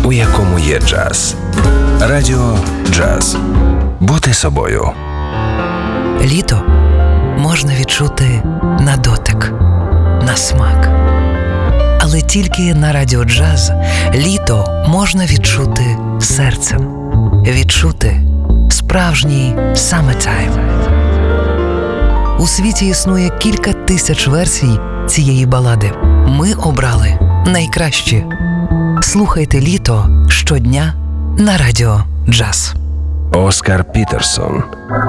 у якому є джаз. Радіо Джаз. Бути собою. Літо можна відчути на дотик, на смак. Але тільки на Радіо Джаз літо можна відчути серцем. Відчути справжній summertime. У світі існує кілька тисяч версій цієї балади. Ми обрали найкращі. Слухайте літо щодня на Радіо Джаз. Оскар Пітерсон.